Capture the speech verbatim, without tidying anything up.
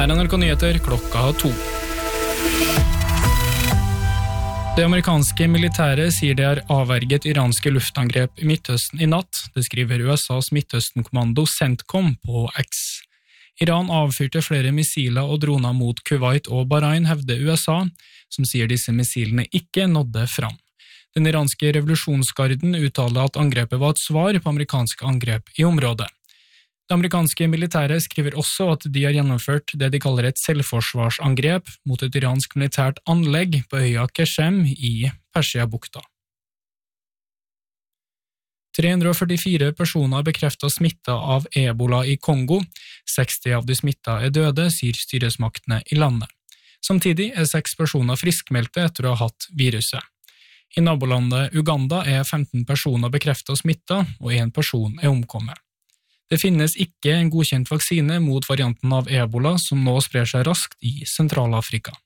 er N R K Nyheter klokka to. Det amerikanske militæret sier det er avverget iranske luftangrep i Midtøsten i natt, det skriver U S A's Midtøsten-kommando CENTCOM på X. Iran avfyrte flere missiler og droner mot Kuwait og Bahrain, hevder U S A, som sier disse missilene ikke nådde fram. Den iranske revolusjonsgarden uttaler at angrepet var et svar på amerikanske angrep i området. Det amerikanske militæret skriver også at de har gjennomført det de kaller et selvforsvarsangrep mot et iransk militært anlegg på øya Keshem i Persia-bukta. tre hundre og førtifire personer bekreftet smittet av Ebola i Kongo. seksti av de smittede er døde, sier styresmaktene i landet. Samtidig er seks personer friskmeldte etter å ha hatt viruset. I nabolandet Uganda er femten personer bekreftet smittet, og en person er omkommet. Det finnes ikke en godkjent vaksine mot varianten av Ebola som nå sprer seg raskt i Sentral-Afrika.